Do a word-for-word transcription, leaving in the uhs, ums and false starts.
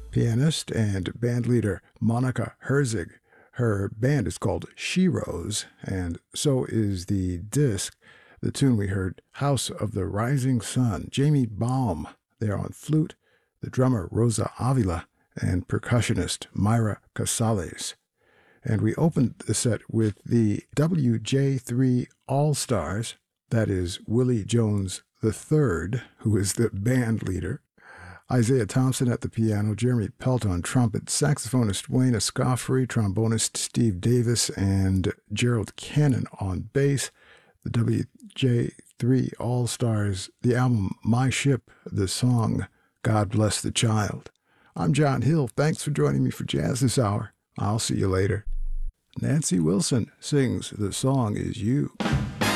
pianist and bandleader Monica Herzig. Her band is called She Rose, and so is the disc. The tune we heard, House of the Rising Sun, Jamie Baum, there on flute, the drummer Rosa Avila, and percussionist Myra Casales. And we opened the set with the W J three All-Stars, that is Willie Jones the third, who is the band leader, Isaiah Thompson at the piano, Jeremy Pelt on trumpet, saxophonist Wayne Escoffrey, trombonist Steve Davis, and Gerald Cannon on bass. The W J three All-Stars, the album My Ship, the song God Bless the Child. I'm John Hill. Thanks for joining me for Jazz this hour. I'll see you later. Nancy Wilson sings The Song Is You.